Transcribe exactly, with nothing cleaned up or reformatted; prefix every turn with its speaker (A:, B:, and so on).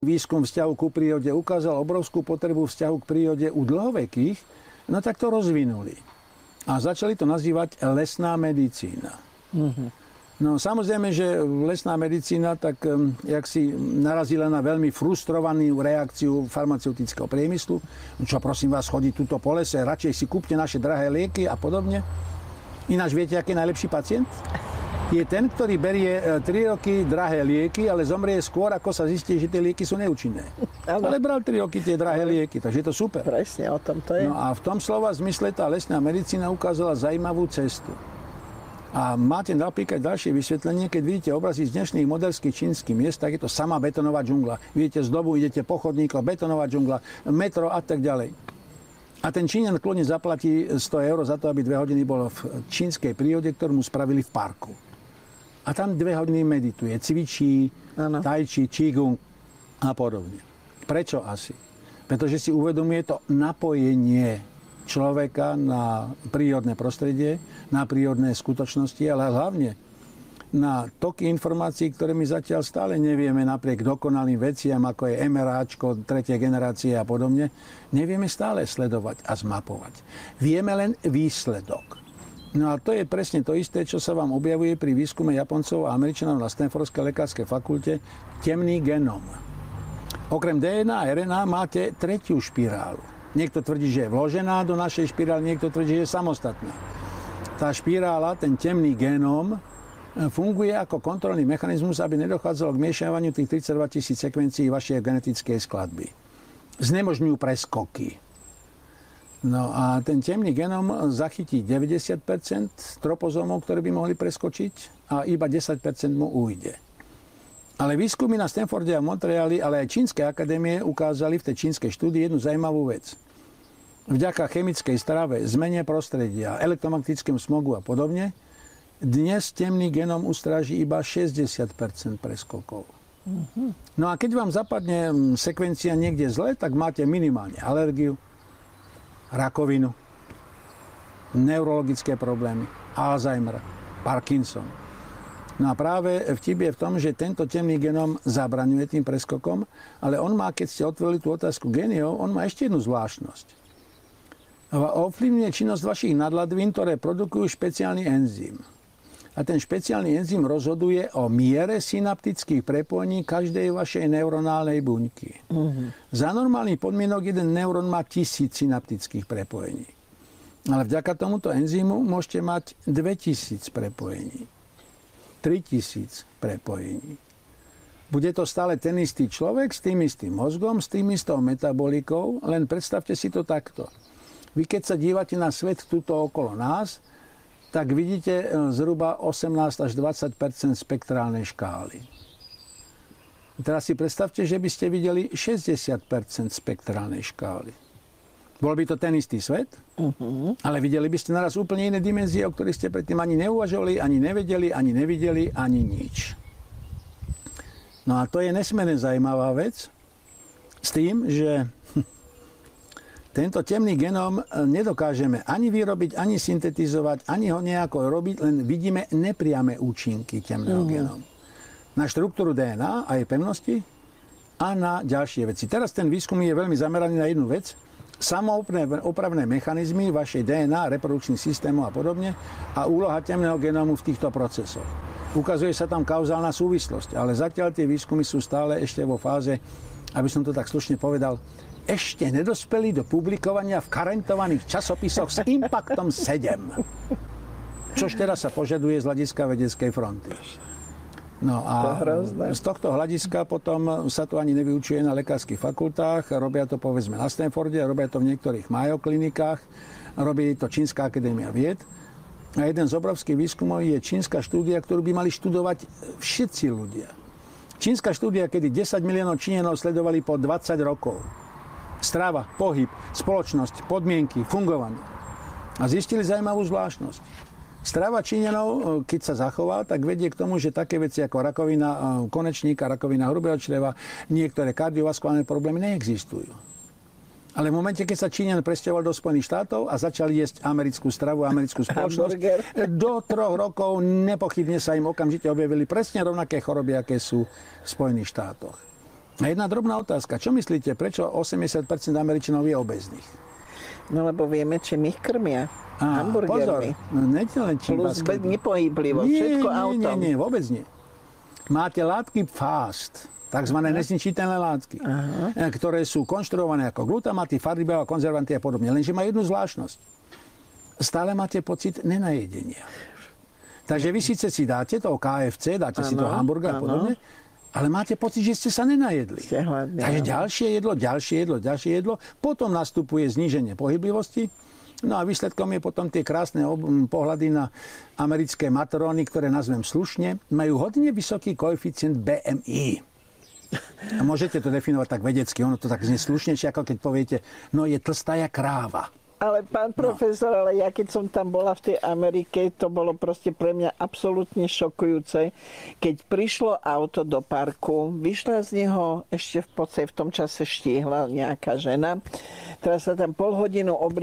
A: výskum vzťahu ku prírode ukázal obrovskú potrebu vzťahu k prírode u dlhovekých, no tak to rozvinuli. A začali to nazývať lesná medicína. Mm-hmm. No samozrejme, že lesná medicína tak jak si narazila na veľmi frustrovanú reakciu farmaceutického priemyslu. Čo prosím vás, chodí tuto po lese, radšej si kúpte naše drahé lieky a podobne. Ináč viete, aký je najlepší pacient? Je ten, ktorý berie tri roky drahé lieky, ale zomrie skôr, ako sa zistí, že tie lieky sú neúčinné. Ale, ale bral tri roky tie drahé lieky, takže je to super.
B: Presne, o tom to je.
A: No a v tom slova zmysle tá lesná medicína ukázala zaujímavú cestu. A máte napríklad ďalšie vysvetlenie, keď vidíte obrazy z dnešných modelských čínskych miest, tak je to sama betónová džungla. Vidíte z dobu, idete po chodníkoch, betónová džungla, metro a tak ďalej. A ten Číňan kľudne zaplatí sto eur za to, aby dve hodiny bol v čínskej prírode, ktorú mu spravili v parku. A tam dve hodiny medituje, cvičí, tai chi, qigong a podobne. Prečo asi? Pretože si uvedomuje to napojenie človeka na prírodné prostredie, na prírodné skutočnosti, ale hlavne na toky informácií, ktoré my zatiaľ stále nevieme, napriek dokonalým veciam, ako je MRAčko, tretie generácie a podobne, nevieme stále sledovať a zmapovať. Vieme len výsledok. No a to je presne to isté, čo sa vám objavuje pri výskume Japoncov a Američanov na Stanfordskej lekárskej fakulte, temný genom. Okrem dé en á a er en á máte tretiu špirálu. Niekto tvrdí, že je vložená do našej špirály, niekto tvrdí, že je samostatná. Tá špirála, ten temný genóm, funguje ako kontrolný mechanizmus, aby nedochádzalo k miešavaniu tých tridsaťdva tisíc sekvencií vašej genetickej skladby. Znemožňujú preskoky. No a ten temný genóm zachytí deväťdesiat percent tropozómov, ktoré by mohli preskočiť, a iba desať percent mu ujde. Ale výskumy na Stanforde a Montreali, ale aj čínske akadémie ukázali v tej čínskej štúdii jednu zaujímavú vec. Vďaka chemickej strave, zmene prostredia, elektromagnetickému smogu a podobne, dnes temný genóm ustráži iba šesťdesiat percent preskokov. Mm-hmm. No a keď vám zapadne sekvencia niekde zle, tak máte minimálne alergiu, rakovinu, neurologické problémy, Alzheimer, Parkinson. No a práve vtip je v tom, že tento temný genóm zabraňuje tým preskokom, ale on má, keď ste otvorili tú otázku géniov, on má ešte jednu zvláštnosť. Ovplyvňuje činnosť vašich nadladvín, ktoré produkujú špeciálny enzym. A ten špeciálny enzym rozhoduje o miere synaptických prepojení každej vašej neuronálnej buňky. Mm-hmm. Za normálnych podmienok jeden neurón má tisíc synaptických prepojení. Ale vďaka tomuto enzymu môžete mať dvetisíc prepojení. tritisíc prepojení. Bude to stále ten istý človek s tým istým mozgom, s tým istou metabolikou, len predstavte si to takto. Vy keď sa dívate na svet tuto okolo nás, tak vidíte zhruba osemnásť až dvadsať percent spektrálnej škály. Teraz si predstavte, že by ste videli šesťdesiat percent spektrálnej škály. Bol by to ten istý svet, uh-huh. ale videli by ste naraz úplne iné dimenzie, o ktorých ste predtým ani neuvažovali, ani nevedeli, ani nevideli, ani nič. No a to je nesmierne zaujímavá vec s tým, že tento temný genóm nedokážeme ani vyrobiť, ani syntetizovať, ani ho nejako robiť, len vidíme nepriame účinky temného uh-huh. genómu. Na štruktúru dé en á a jej pevnosti a na ďalšie veci. Teraz ten výskum je veľmi zameraný na jednu vec, samoopravné mechanizmy vašej dé en á, reprodukčných systémov a podobne a úloha temného genómu v týchto procesoch. Ukazuje sa tam kauzálna súvislosť, ale zatiaľ tie výskumy sú stále ešte vo fáze, aby som to tak slušne povedal, ešte nedospeli do publikovania v karentovaných časopisoch s impaktom sedem. Čož teraz sa požaduje z hľadiska vedeckej fronty. No a z tohto hľadiska potom sa to ani nevyučuje na lekárskych fakultách, robia to povedzme na Stanforde, robia to v niektorých Mayo klinikách, robí to Čínska akadémia vied. A jeden z obrovských výskumov je čínska štúdia, ktorú by mali študovať všetci ľudia. Čínska štúdia, kedy desať miliónov Číňanov sledovali po dvadsať rokov. Strava, pohyb, spoločnosť, podmienky, fungovanie. A zistili zaujímavú zvláštnosť. Strava Číňanov, keď sa zachová, tak vedie k tomu, že také veci ako rakovina konečníka, rakovina hrubého čreva, niektoré kardiovaskulárne problémy neexistujú. Ale v momente, keď sa Číňan presťahoval do Spojených štátov a začali jesť americkú stravu, americkú spoločnosť, do troch rokov nepochybne sa im okamžite objavili presne rovnaké choroby, aké sú v Spojených štátoch. A jedna drobná otázka. Čo myslíte, prečo osemdesiat percent Američanov je obéznych?
B: No lebo vieme, čím ich krmia.
A: Á, pozor,
B: Hamburgermi.
A: no, nie len čím
B: Plus
A: vás
B: bez
A: krmia.
B: nepohyblivo,
A: Nie,
B: všetko
A: nie,
B: autom.
A: nie, nie, vôbec nie. Máte látky fast, takzvané nezničiteľné látky, Aha. ktoré sú konštruované ako glutamaty, farbiva, konzervanty a podobne. Lenže má jednu zvláštnosť. Stále máte pocit nenajedenia. Takže vy síce si dáte to ká ef cé, dáte ano, si to hamburger a podobne, ale máte pocit, že ste sa nenajedli.
B: Ste hladní,
A: Takže
B: áno.
A: ďalšie jedlo, ďalšie jedlo, ďalšie jedlo, potom nastupuje zníženie pohyblivosti. No a výsledkom je potom tie krásne ob- pohľady na americké mataróny, ktoré nazvem slušne, majú hodne vysoký koeficient bé em í. A môžete to definovať tak vedecky, ono to tak znie slušnejšie, ako keď poviete, no je tlstá jak kráva.
B: Ale pán profesor, no. ale ja keď som tam bola v tej Amerike, to bolo proste pre mňa absolútne šokujúce. Keď prišlo auto do parku, vyšla z neho ešte v podstate v tom čase štíhla nejaká žena. Teraz sa tam pol hodinu obli